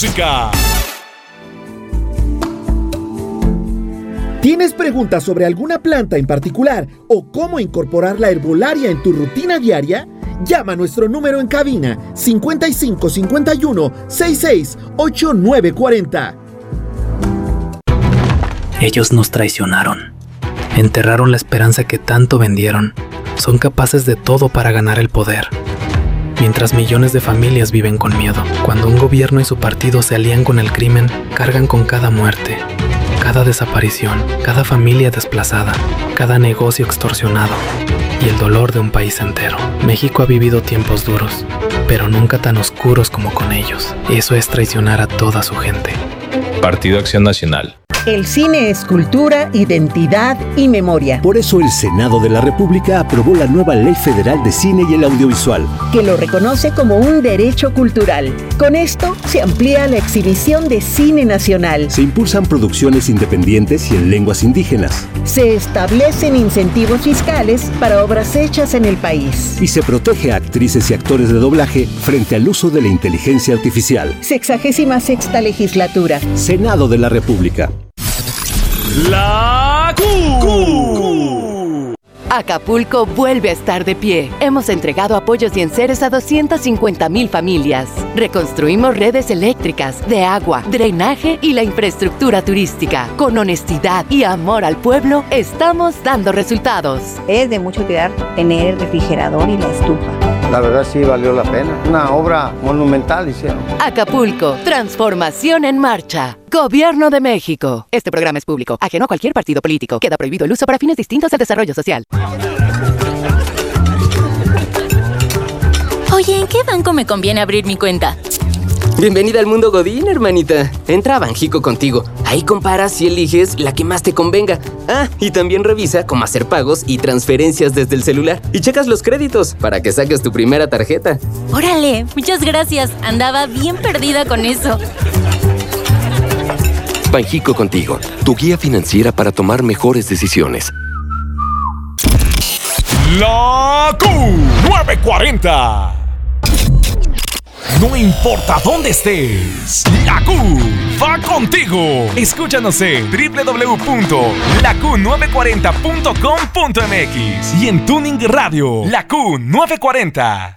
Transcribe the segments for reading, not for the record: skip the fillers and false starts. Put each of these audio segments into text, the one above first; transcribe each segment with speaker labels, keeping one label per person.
Speaker 1: música.
Speaker 2: ¿Tienes preguntas sobre alguna planta en particular o cómo incorporar la herbolaria en tu rutina diaria? Llama a nuestro número en cabina 55 51 66 8940.
Speaker 3: Ellos nos traicionaron. Enterraron la esperanza que tanto vendieron. Son capaces de todo para ganar el poder. Mientras millones de familias viven con miedo. Cuando un gobierno y su partido se alían con el crimen, cargan con cada muerte, cada desaparición, cada familia desplazada, cada negocio extorsionado y el dolor de un país entero. México ha vivido tiempos duros, pero nunca tan oscuros como con ellos. Eso es traicionar a toda su gente.
Speaker 4: Partido Acción Nacional.
Speaker 5: El cine es cultura, identidad y memoria.
Speaker 6: Por eso el Senado de la República aprobó la nueva Ley Federal de Cine y el Audiovisual,
Speaker 5: que lo reconoce como un derecho cultural. Con esto se amplía la exhibición de cine nacional.
Speaker 6: Se impulsan producciones independientes y en lenguas indígenas.
Speaker 5: Se establecen incentivos fiscales para obras hechas en el país.
Speaker 6: Y se protege a actrices y actores de doblaje frente al uso de la inteligencia artificial.
Speaker 5: 66ª legislatura.
Speaker 6: Senado de la República.
Speaker 1: La Q.
Speaker 7: Acapulco vuelve a estar de pie. Hemos entregado apoyos y enseres a 250,000 familias. Reconstruimos redes eléctricas, de agua, drenaje y la infraestructura turística. Con honestidad y amor al pueblo, estamos dando resultados.
Speaker 8: Es de mucho cuidar tener el refrigerador y la estufa.
Speaker 9: La verdad sí valió la pena. Una obra monumental hicieron.
Speaker 7: Acapulco, transformación en marcha. Gobierno de México. Este programa es público, ajeno a cualquier partido político. Queda prohibido el uso para fines distintos al desarrollo social.
Speaker 10: Oye, ¿en qué banco me conviene abrir mi cuenta?
Speaker 11: Bienvenida al mundo Godín, hermanita. Entra a Banjico Contigo. Ahí comparas y eliges la que más te convenga. Ah, y también revisa cómo hacer pagos y transferencias desde el celular. Y checas los créditos para que saques tu primera tarjeta.
Speaker 10: ¡Órale! Muchas gracias. Andaba bien perdida con eso.
Speaker 12: Banjico Contigo, tu guía financiera para tomar mejores decisiones.
Speaker 1: La Q940. No importa dónde estés, la Q va contigo. Escúchanos en www.laQ940.com.mx y en Tuning Radio, la Q940.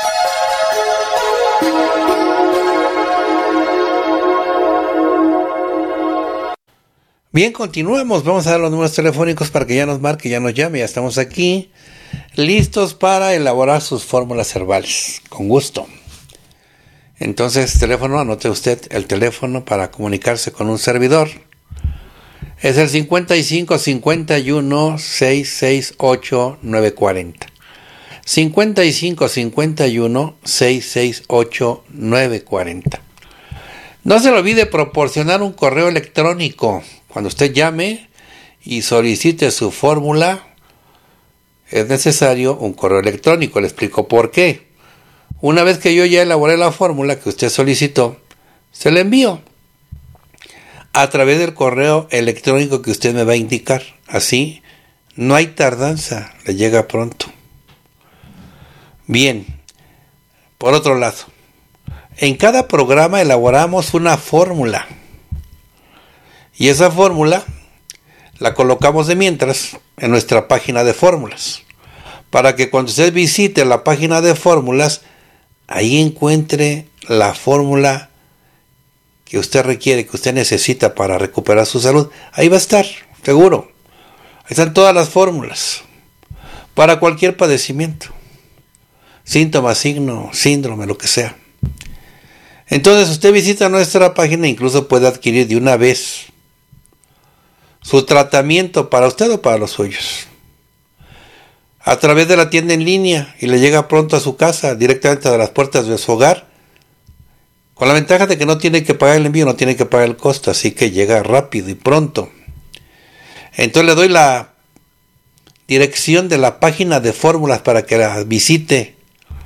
Speaker 13: Bien, continuamos. Vamos a dar los números telefónicos para que ya nos marque, ya nos llame. Ya estamos aquí, listos para elaborar sus fórmulas herbales. Con gusto. Entonces, teléfono, anote usted el teléfono para comunicarse con un servidor. Es el 55 51 668 940. 55 51 668 940. No se le olvide proporcionar un correo electrónico. Cuando usted llame y solicite su fórmula, es necesario un correo electrónico. Le explico por qué. Una vez que yo ya elaboré la fórmula que usted solicitó, se la envío a través del correo electrónico que usted me va a indicar. Así, no hay tardanza, le llega pronto. Bien, por otro lado, en cada programa elaboramos una fórmula. Y esa fórmula la colocamos de mientras en nuestra página de fórmulas. Para que cuando usted visite la página de fórmulas, ahí encuentre la fórmula que usted requiere, que usted necesita para recuperar su salud. Ahí va a estar, seguro. Ahí están todas las fórmulas. Para cualquier padecimiento. Síntoma, signo, síndrome, lo que sea. Entonces usted visita nuestra página e incluso puede adquirir de una vez su tratamiento para usted o para los suyos. A través de la tienda en línea y le llega pronto a su casa, directamente a las puertas de su hogar, con la ventaja de que no tiene que pagar el envío, no tiene que pagar el costo, así que llega rápido y pronto. Entonces le doy la dirección de la página de fórmulas para que la visite: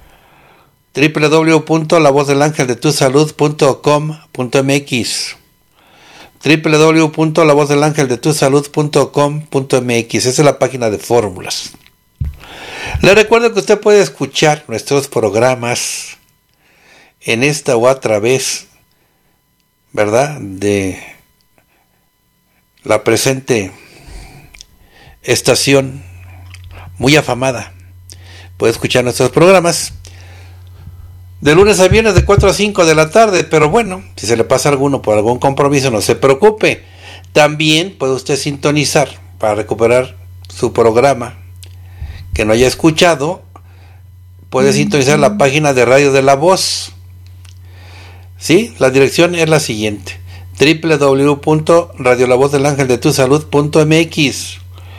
Speaker 13: www.lavozdelangeldetusalud.com.mx www.lavozdelangeldetusalud.com.mx. Esa es la página de fórmulas. Le recuerdo que usted puede escuchar nuestros programas en esta o a través ¿verdad?, de la presente estación muy afamada, puede escuchar nuestros programas de lunes a viernes de 4 a 5 de la tarde. Pero bueno, si se le pasa alguno por algún compromiso, no se preocupe. También puede usted sintonizar para recuperar su programa que no haya escuchado. Puede sintonizar la página de Radio de la Voz. Sí, la dirección es la siguiente: www.radiolavozdelangeldetusalud.mx,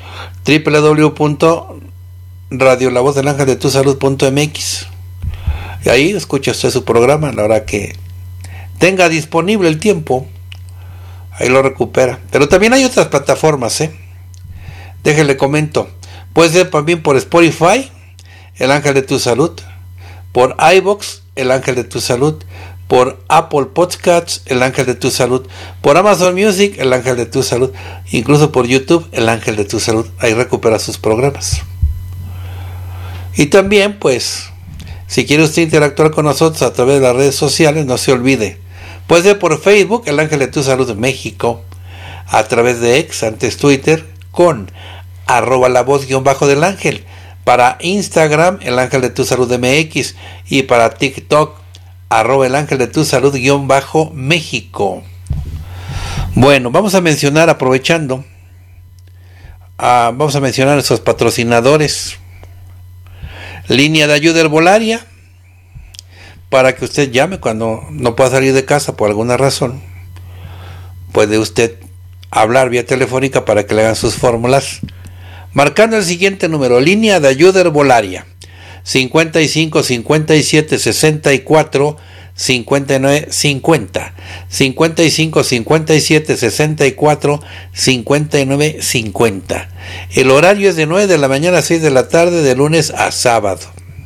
Speaker 13: www.radiolavozdelangeldetusalud.mx. Y ahí escucha usted su programa a la hora que tenga disponible el tiempo. Ahí lo recupera. Pero también hay otras plataformas, Déjenle comento. Puede ser también por Spotify, El Ángel de tu Salud, por iVoox, El Ángel de tu Salud, por Apple Podcasts, El Ángel de tu Salud, por Amazon Music, El Ángel de tu Salud, incluso por YouTube, El Ángel de tu Salud. Ahí recupera sus programas. Y también, pues, si quiere usted interactuar con nosotros a través de las redes sociales, no se olvide. Puede ser por Facebook, El Ángel de tu Salud México, a través de X, antes Twitter, con @lavoz_del ángel, para Instagram, El Ángel de tu Salud MX, y para TikTok, @El Ángel de tu Salud México. Bueno, vamos a mencionar, aprovechando, vamos a mencionar a nuestros patrocinadores. Línea de ayuda herbolaria, para que usted llame cuando no pueda salir de casa por alguna razón. Puede usted hablar vía telefónica para que le hagan sus fórmulas, marcando el siguiente número: línea de ayuda herbolaria 55 57 64 59 50, 55 57 64 59 50. El horario es de 9 de la mañana a 6 de la tarde, de lunes a sábado.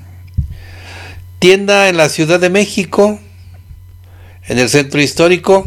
Speaker 13: Tienda en la Ciudad de México, en el Centro Histórico,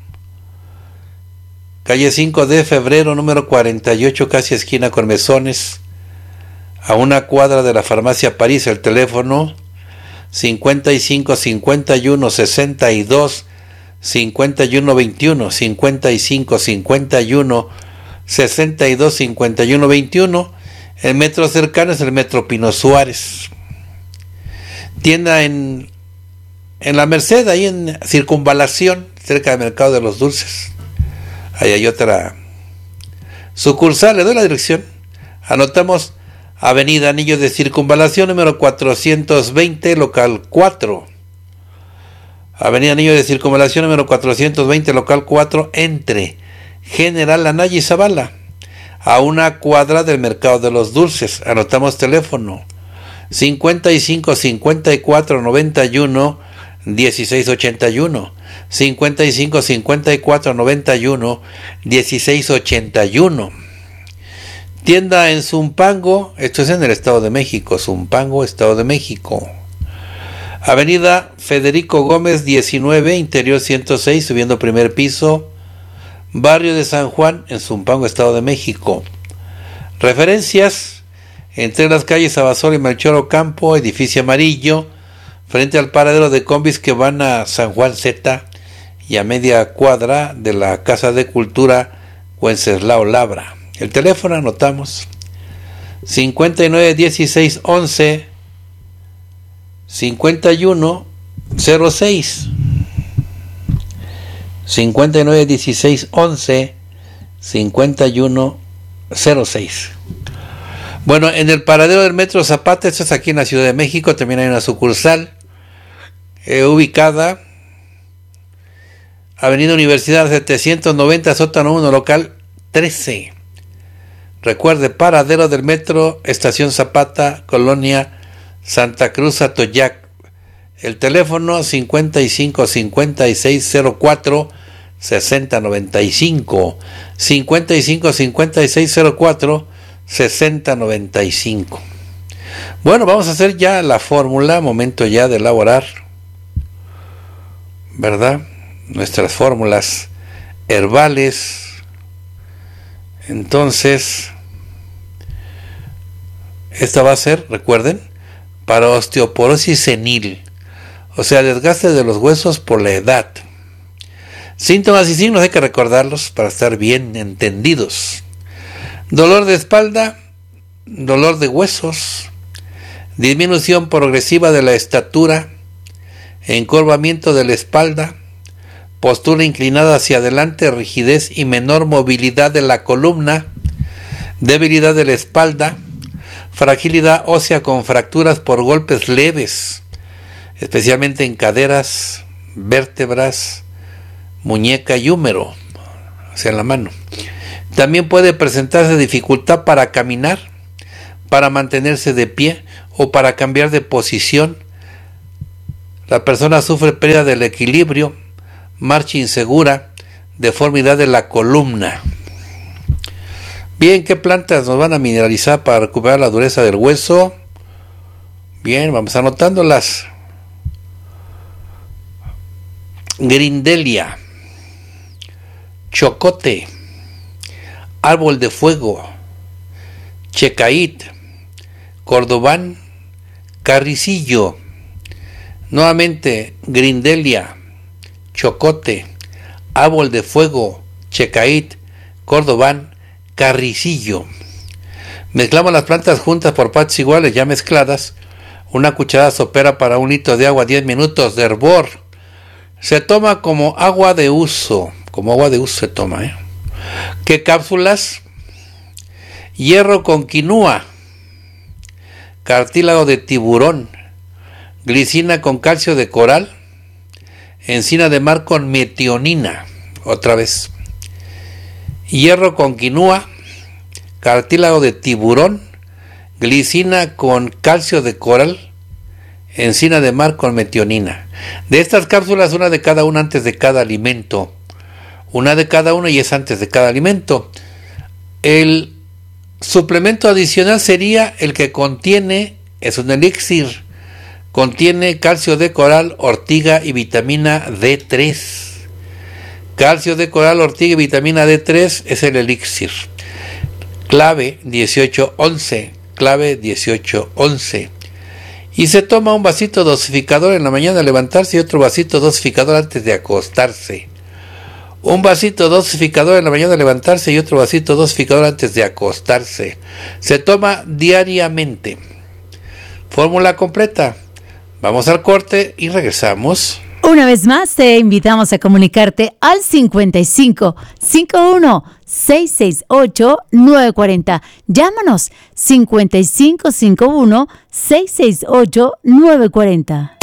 Speaker 13: calle 5 de febrero, número 48, casi esquina con Mesones, a una cuadra de la Farmacia París. El teléfono 55 51 62 51 21, 55 51 62 51 21. El metro cercano es el Metro Pino Suárez. Tienda en la Merced, ahí en Circunvalación, cerca del Mercado de los Dulces. Ahí hay otra sucursal. Le doy la dirección. Anotamos: Avenida Anillo de Circunvalación, número 420, local 4. Avenida Anillo de Circunvalación, número 420, local 4, entre General Anaya y Zavala, a una cuadra del Mercado de los Dulces. Anotamos teléfono: 55 54 91 16 81, 55 54 91 16 81. Tienda en Zumpango, esto es en el Estado de México, Zumpango, Estado de México. Avenida Federico Gómez 19, interior 106, subiendo primer piso, barrio de San Juan, en Zumpango, Estado de México. Referencias: entre las calles Abasolo y Melchor Ocampo, edificio amarillo, frente al paradero de combis que van a San Juan Z, y a media cuadra de la Casa de Cultura Wenceslao Labra. El teléfono, anotamos: 59 16 11 51 06, 59 16 11 51 06. Bueno, en el paradero del Metro Zapata, esto es aquí en la Ciudad de México, también hay una sucursal ubicada Avenida Universidad 790, sótano 1, local 13. Recuerde, paradero del Metro, Estación Zapata, Colonia Santa Cruz, Atoyac. El teléfono 55 56 04 60 95, 55 56 04 60 95. Bueno, vamos a hacer ya la fórmula, momento ya de elaborar, ¿verdad?, nuestras fórmulas herbales. Entonces, esta va a ser, recuerden, para osteoporosis senil, o sea, desgaste de los huesos por la edad. Síntomas y signos hay que recordarlos para estar bien entendidos. Dolor de espalda, dolor de huesos, disminución progresiva de la estatura, encorvamiento de la espalda, postura inclinada hacia adelante, rigidez y menor movilidad de la columna, debilidad de la espalda, fragilidad ósea con fracturas por golpes leves, especialmente en caderas, vértebras, muñeca y húmero, o sea, en la mano. También puede presentarse dificultad para caminar, para mantenerse de pie o para cambiar de posición. La persona sufre pérdida del equilibrio, marcha insegura, deformidad de la columna. Bien, ¿qué plantas nos van a mineralizar para recuperar la dureza del hueso? Bien, vamos anotándolas. Grindelia, chocote, árbol de fuego, checaít, cordobán, carricillo. Nuevamente, grindelia, chocote, árbol de fuego, checaít, cordobán, carricillo. Mezclamos las plantas juntas por partes iguales ya mezcladas. Una cucharada sopera para 1 litro de agua, 10 minutos de hervor. Se toma como agua de uso. Como agua de uso se toma, ¿Qué cápsulas? Hierro con quinua, cartílago de tiburón, glicina con calcio de coral, encina de mar con metionina. Otra vez. Hierro con quinua, cartílago de tiburón, glicina con calcio de coral, encina de mar con metionina. De estas cápsulas, una de cada una antes de cada alimento. Una de cada uno y es antes de cada alimento. El suplemento adicional sería el que contiene, es un elixir, contiene calcio de coral, ortiga y vitamina D3. Calcio de coral, ortiga y vitamina D3 es el elixir. Clave 1811, clave 1811. Y se toma un vasito dosificador en la mañana al levantarse y otro vasito dosificador antes de acostarse. Un vasito dosificador en la mañana al levantarse y otro vasito dosificador antes de acostarse. Se toma diariamente. Fórmula completa. Vamos al corte y regresamos.
Speaker 14: Una vez más te invitamos a comunicarte al 55 51 668 940. Llámanos 55 51 668 940.